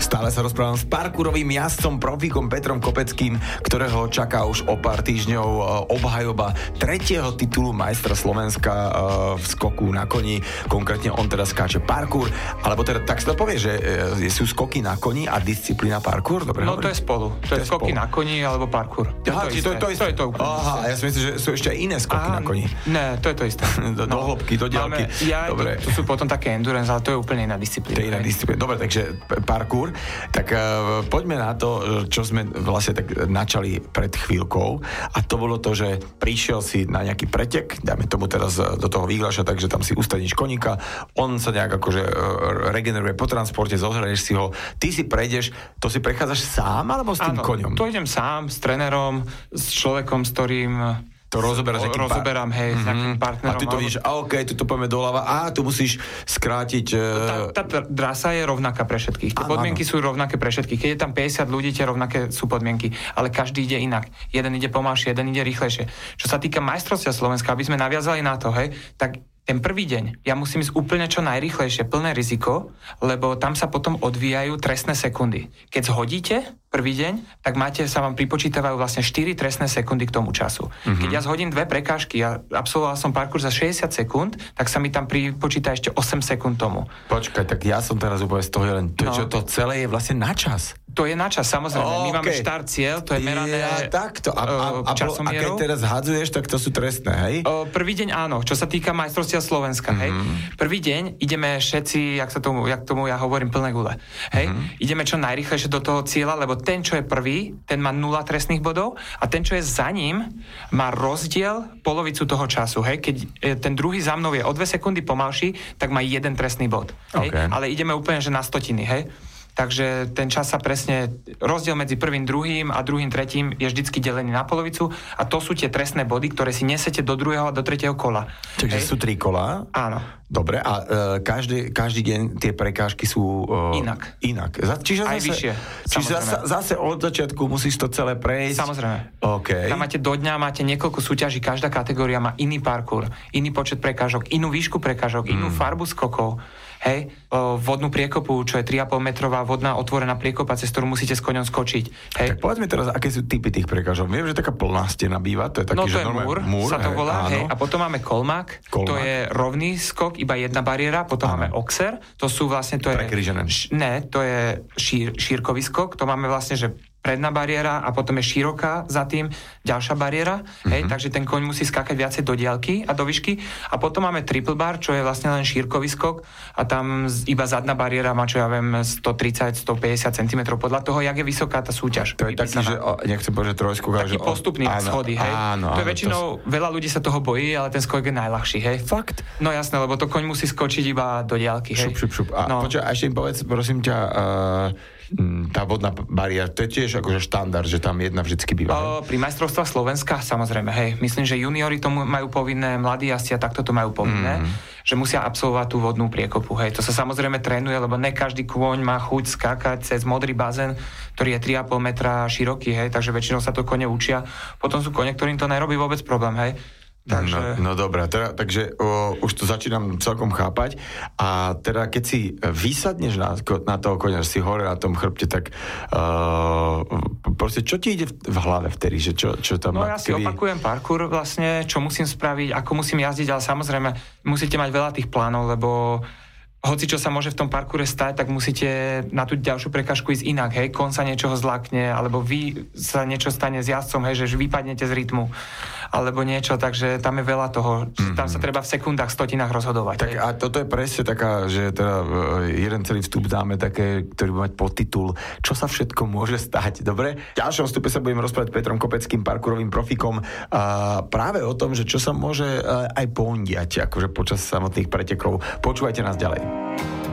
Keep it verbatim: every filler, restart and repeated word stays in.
Stále sa rozprávam s parkourovým jazdcom, profikom Petrom Kopeckým, ktorého čaká už o pár týždňov obhajoba tretieho titulu majstra Slovenska v skoku na koni. Konkrétne on teda skáče parkour, alebo teda tak sa to povie, že sú skoky na koni a disciplína parkour? Dobre, no hovorím? To je spolu. To, to je skoky spolu. Na koni alebo parkour. To Aha, je to, to, to, to je to úplne. Aha, ja si myslím, že sú ešte aj iné skoky Aha, na koni. Ne, to je to isté. do, do hĺbky, do diaľky. Ja, Dobre. To, to sú potom také endurance, ale to je úplne iná disciplína. To je iná disciplína. Dobre, takže parkour. Tak uh, poďme na to, čo sme vlastne tak načali pred chvíľkou. A to bolo to, že prišiel si na nejaký pretek, dáme tomu teraz do toho výglaša, takže tam si ustaníš koníka, on sa nejak akože uh, regeneruje po transporte, zohraješ si ho, ty si prejdeš, to si prechádzaš sám alebo s tým Áno, koňom? to idem sám, s trénerom, s človekom, s ktorým to rozoberáš, akým rozoberám, hej, mm-hmm. s nejakým partnerom. A ty to vidíš, a okej, okay, tu poďme doľava, a tu musíš skrátiť... Uh... Tá, tá trasa je rovnaká pre všetkých. Tie podmienky áno. sú rovnaké pre všetkých. Keď je tam päťdesiat ľudí, tie rovnaké sú podmienky. Ale každý ide inak. Jeden ide pomalšie, jeden ide rýchlejšie. Čo sa týka majstrovstia Slovenska, aby sme naviazali na to, hej, tak ten prvý deň ja musím ísť úplne čo najrýchlejšie, plné riziko, lebo tam sa potom odvíjajú trestné sekundy. Keď zhodíte prvý deň, tak máte, sa vám pripočítavajú vlastne štyri trestné sekundy k tomu času. Mm-hmm. Keď ja zhodím dve prekážky, ja absolvoval som parkour za šesťdesiat sekúnd, tak sa mi tam pripočíta ešte osem sekúnd tomu. Počkaj, tak ja som teraz úplne z toho len, to, no. čo to celé je vlastne na čas. To je na čas, samozrejme. Oh, My okay. máme štart cieľ, to je merané ja, takto. A, a, a, a keď teraz hadzuješ, tak to sú trestné, hej? O, prvý deň áno, čo sa týka majstrovstia Slovenska, mm-hmm. hej? Prvý deň ideme všetci, jak sa tomu, jak tomu ja hovorím, plné gule. Hej? Mm-hmm. Ideme čo najrýchlejšie do toho cieľa, lebo ten, čo je prvý, ten má nula trestných bodov a ten, čo je za ním, má rozdiel polovicu toho času, hej? Keď ten druhý za mnou je o dve sekundy pomalší, tak má jeden trestný bod. Hej? Okay. Ale ideme úplne, že na stotiny, hej? Takže ten čas sa presne, rozdiel medzi prvým, druhým a druhým, tretím je vždycky delený na polovicu a to sú tie trestné body, ktoré si nesete do druhého a do tretieho kola. Takže sú tri kolá? Áno. Dobre, a uh, každý, každý deň tie prekážky sú... Uh, inak. Inak. Čiže Aj zase, vyššie. Čiže zase, zase od začiatku musíš to celé prejsť? Samozrejme. Okay. Tam máte do dňa, máte niekoľko súťaží, každá kategória má iný parkour, iný počet prekážok, inú výšku prekážok, mm. inú farbu skokov. Hej, o, vodnú priekopu, čo je tri a pol metrová vodná otvorená priekopa, cez ktorú musíte s koňom skočiť. Hej. Tak povedz mi teraz, aké sú typy tých prekážok. Viem, že taká plná stena býva, to je taký, no, to že je múr, múr, sa to volá, hej, hej. A potom máme kolmák, kolmák, to je rovný skok, iba jedna bariéra, potom áno. máme oxer, to sú vlastne, to je... Prekrížené. Š, ne, to je šír, šírkový skok, to máme vlastne, že predná bariéra a potom je široká za tým ďalšia bariéra, mm-hmm. hej, takže ten koň musí skákať viacej do diaľky a do výšky a potom máme triple bar, čo je vlastne len šírkový skok a tam iba zadná bariéra má, čo ja viem, stotridsať až stopäťdesiat centimetrov podľa toho, jak je vysoká tá súťaž. To je taký, že o, nechcem povedať trojskok, taký že postupný áno, schody, hej. Áno, to je väčšinou, to... veľa ľudí sa toho bojí, ale ten skok je najľahší, hej. Fakt? No jasné, lebo to koň musí skočiť iba do diaľky, hej. Šup, šup, šup. A no. počuť, a ešte im povedz, prosím ťa, uh, tá vodná bariéra, to je tiež akože štandard, že tam jedna vždycky býva. O, pri majstrovstvách Slovenska, samozrejme, hej. Myslím, že juniori to majú povinné, mladí jazdci a takto to majú povinné, mm. že musia absolvovať tú vodnú priekopu, hej. To sa samozrejme trénuje, lebo ne každý kôň má chuť skákať cez modrý bazén, ktorý je tri a pol metra široký, hej, takže väčšinou sa to kone učia. Potom sú kone, ktorým to nerobí vôbec problém, hej. Takže... No, no dobré, teda, takže o, už to začínam celkom chápať a teda keď si vysadneš na, na toho koňa, že si hore na tom chrbte, tak uh, proste čo ti ide v, v hlave vtedy, že čo, čo tam... No ja si kedy... opakujem parkour vlastne, čo musím spraviť, ako musím jazdiť, ale samozrejme musíte mať veľa tých plánov, lebo hoci čo sa môže v tom parkoure stať, tak musíte na tú ďalšiu prekážku ísť inak, hej, kon sa niečoho zlakne, alebo vy sa niečo stane s jazdcom, hej, že vypadnete z rytmu, alebo niečo, takže tam je veľa toho, mm-hmm. tam sa treba v sekundách, stotinách rozhodovať. Tak a toto je presne taká, že teda jeden celý vstup dáme také, ktorý bude mať podtitul Čo sa všetko môže stať, dobre? V ďalšom vstupe sa budem rozprávať s Petrom Kopeckým, parkourovým profikom, a práve o tom, že čo sa môže aj pondiať, akože počas samotných pretekov. Počúvajte nás ďalej.